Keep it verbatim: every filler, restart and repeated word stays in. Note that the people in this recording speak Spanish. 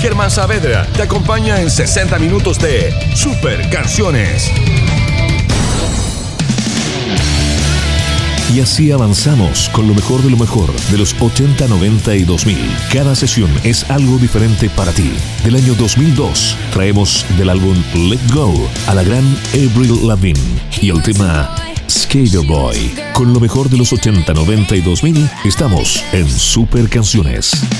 Germán Saavedra te acompaña en sesenta minutos de Super Canciones. Y así avanzamos con lo mejor de lo mejor de los ochenta, noventa y dos mil. Cada sesión es algo diferente para ti. Del año dos mil dos traemos del álbum Let Go a la gran Avril Lavigne y el tema Skater Boy. Con lo mejor de los ochenta, noventa y dos mil estamos en Super Canciones.